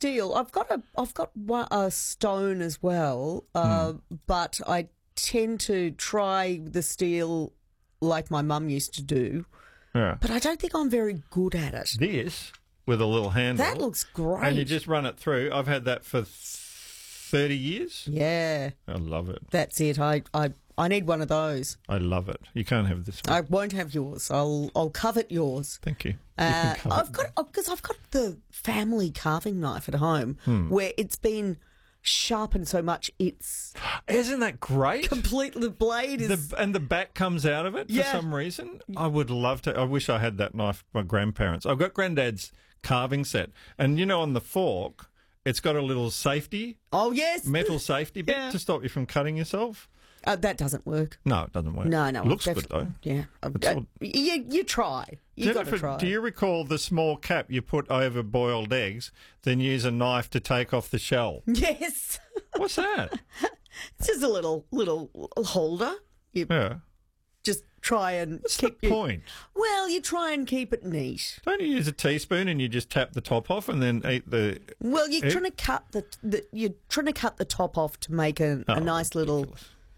steel. I've got a stone as well, but I tend to try the steel like my mum used to do. Yeah. But I don't think I'm very good at it. This with a little handle. That looks great. And you just run it through. I've had that for 30 years. Yeah. I love it. That's it. I need one of those. I love it. You can't have this one. I won't have yours. I'll covet yours. Thank you. I've got the family carving knife at home where it's been sharpened so much it's Isn't that great? completely, the blade is And the back comes out of it for Yeah. some reason. I would love to. I wish I had that knife from my grandparents. I've got Granddad's carving set. And, on the fork, it's got a little safety, oh yes, metal safety bit Yeah. to stop you from cutting yourself. that doesn't work. No, it doesn't work. No, Looks good, though. Yeah, all- you try. You got to try. Do you recall the small cap you put over boiled eggs, then use a knife to take off the shell? Yes, What's that? it's just a little holder. You Yeah. just try and What's keep the point? Well, you try and keep it neat. Don't you use a teaspoon and you just tap the top off and then eat the... Well, you're egg? trying to cut you're trying to cut the top off to make a nice little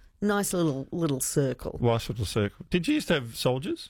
circle. Nice little circle. Did you used to have soldiers?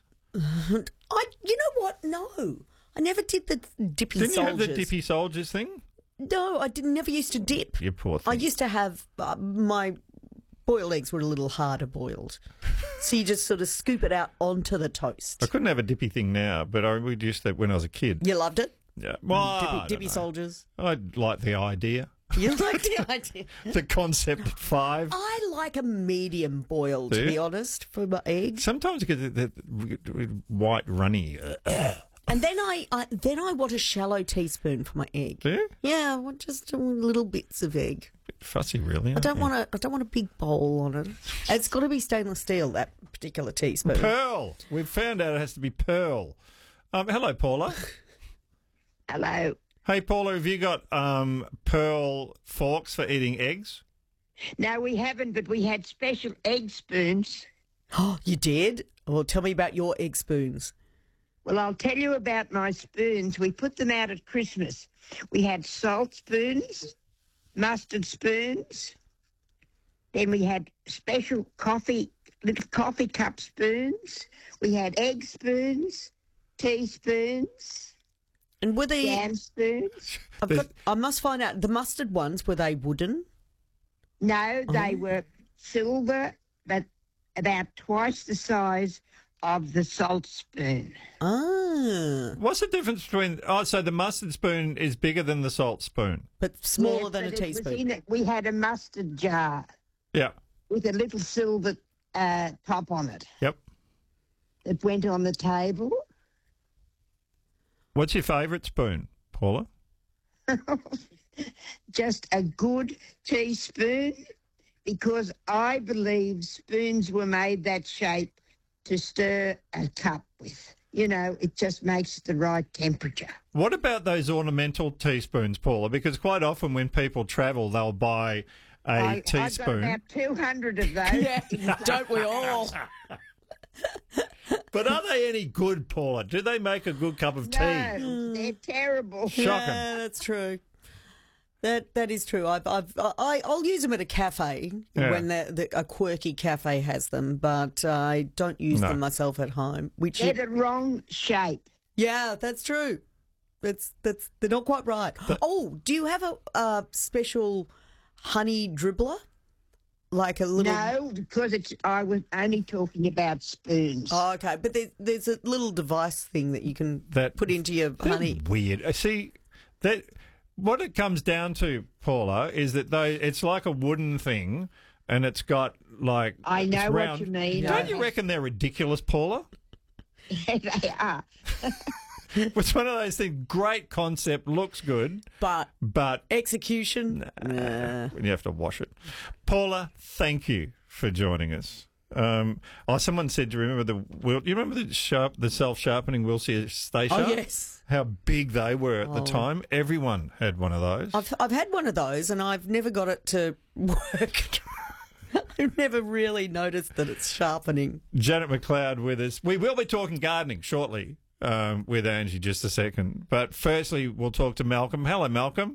You know what? No, I never did the dippy Didn't soldiers. you have the dippy soldiers thing? No, I never used to dip. You poor thing. I used to have my boiled eggs were a little harder boiled, so you just sort of scoop it out onto the toast. I couldn't have a dippy thing now, but I would used to when I was a kid. You loved it, Yeah. Well, I don't dippy know. soldiers. I like the idea. You liked the idea. The concept at 5. I like a medium boil, Do to you? be honest, for my eggs. Sometimes you get the white runny. And then I want a shallow teaspoon for my egg. Do you? Yeah, I want just little bits of egg. Fussy, really. I don't want a big bowl on it. It's got to be stainless steel, that particular teaspoon. Pearl. We've found out it has to be pearl. Hello, Paula. Hello. Hey, Paula, have you got pearl forks for eating eggs? No, we haven't, but we had special egg spoons. Oh, you did? Well, tell me about your egg spoons. Well, I'll tell you about my spoons. We put them out at Christmas. We had salt spoons, mustard spoons. Then we had special little coffee cup spoons. We had egg spoons, teaspoons, And were they? jam spoons. I must find out. The mustard ones, were they wooden? No, they were silver, but about twice the size of the salt spoon. Ah, What's the difference between... Oh, so the mustard spoon is bigger than the salt spoon. but smaller Yes, than a but it was teaspoon. in it. We had a mustard jar Yeah. with a little silver top on it. Yep. It went on the table. What's your favourite spoon, Paula? Just a good teaspoon, because I believe spoons were made that shape to stir a cup with. It just makes the right temperature. What about those ornamental teaspoons, Paula? Because quite often when people travel, they'll buy a I've got teaspoon. about 200 of those. Yeah, don't we all? But are they any good, Paula? Do they make a good cup of tea? No, they're terrible. Shocking. Yeah, that's true. That is true. I'll use them at a cafe Yeah. when a quirky cafe has them, but I don't use No. them myself at home. They're the wrong shape. Yeah, that's true. They're not quite right. Do you have a special honey dribbler, like a little? No, because I was only talking about spoons. Oh, okay, but there's a little device thing that you can That- put into your They're honey. weird. See, that what it comes down to, Paula, is that it's like a wooden thing, and it's got like I know it's what round. you mean. Don't you reckon they're ridiculous, Paula? They are. It's one of those things. Great concept, looks good, But but execution, nah. you have to wash it. Paula, thank you for joining us. Someone said, "Do you remember you remember the self-sharpening Wilsey Stay Sharp? Oh, yes. How big they were at the time. Everyone had one of those. I've had one of those, and I've never got it to work. I've never really noticed that it's sharpening. Janet McLeod with us. We will be talking gardening shortly with Angie, just a second. But firstly, we'll talk to Malcolm. Hello, Malcolm.